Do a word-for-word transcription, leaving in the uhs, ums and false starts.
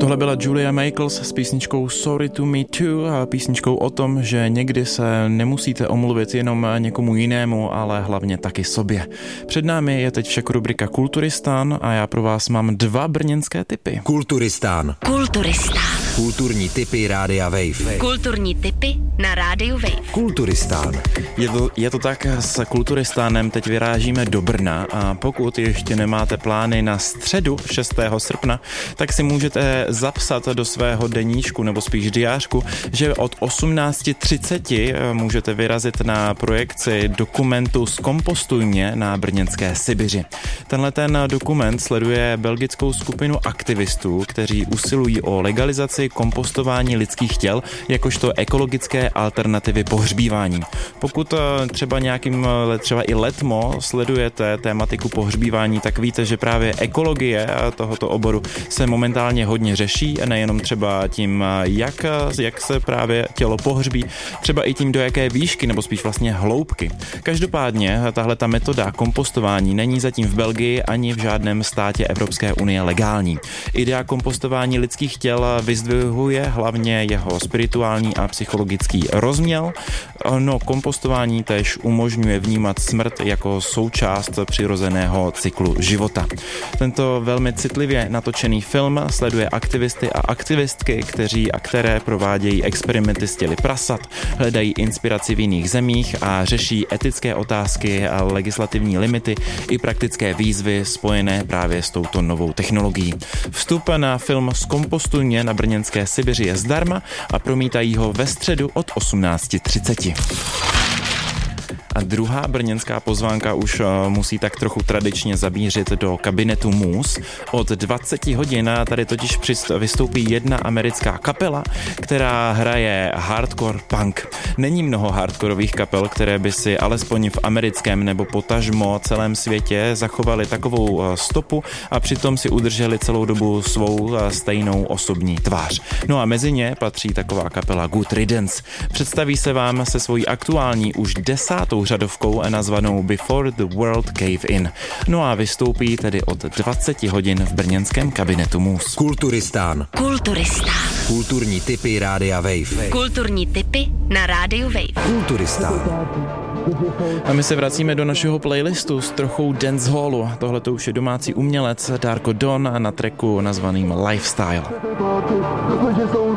Tohle byla Julia Michaels s písničkou Sorry to Me Too a písničkou o tom, že někdy se nemusíte omluvit jenom někomu jinému, ale hlavně taky sobě. Před námi je teď však rubrika Kulturistán a já pro vás mám dva brněnské tipy. Kulturistán. Kulturistán. Kulturní tipy Rádia Wave. Kulturní tipy na Rádiu Wave. Kulturistán. Je to, je to tak, s Kulturistánem teď vyrážíme do Brna a pokud ještě nemáte plány na středu šestého srpna, tak si můžete zapsat do svého deníčku nebo spíš diářku, že od osmnáct třicet můžete vyrazit na projekci dokumentu Zkompostuj mě na brněnské Sibiři. Tenhle ten dokument sleduje belgickou skupinu aktivistů, kteří usilují o legalizaci kompostování lidských těl jakožto ekologické alternativy pohřbívání. Pokud třeba nějakým třeba i letmo sledujete tématiku pohřbívání, tak víte, že právě ekologie tohoto oboru se momentálně hodně řeší, nejenom třeba tím, jak, jak se právě tělo pohřbí, třeba i tím, do jaké výšky nebo spíš vlastně hloubky. Každopádně tahle ta metoda kompostování není zatím v Belgii ani v žádném státě Evropské unie legální. Idea kompostování lidských těl vyzdvihuje hlavně jeho spirituální a psychologický rozměr. No, kompostování též umožňuje vnímat smrt jako součást přirozeného cyklu života. Tento velmi citlivě natočený film sleduje aktivisty a aktivistky, kteří a které provádějí experimenty s těly prasat, hledají inspiraci v jiných zemích a řeší etické otázky a legislativní limity i praktické výzvy spojené právě s touto novou technologií. Vstup na film Zkompostuj mě na brněnské Sibiři je zdarma a promítají ho ve středu od osmnáct třicet. A druhá brněnská pozvánka už musí tak trochu tradičně zabířit do kabinetu Mus. Od dvacet hodin tady totiž vystoupí jedna americká kapela, která hraje hardcore punk. Není mnoho hardkorových kapel, které by si alespoň v americkém nebo potažmo celém světě zachovali takovou stopu a přitom si udrželi celou dobu svou stejnou osobní tvář. No a mezi ně patří taková kapela Good Riddance. Představí se vám se svojí aktuální už desátou řadovkou nazvanou Before the World Cave In. No a vystoupí tedy od dvacet hodin v brněnském kabinetu Mus. Kulturistán. Kulturistán. Kulturní tipy Rádia Wave. Kulturní tipy na Rádiu Wave. Kulturistán. A my se vracíme do našeho playlistu s trochou dancehallu. Tohle to už je domácí umělec Darko Don na tracku nazvaným Lifestyle.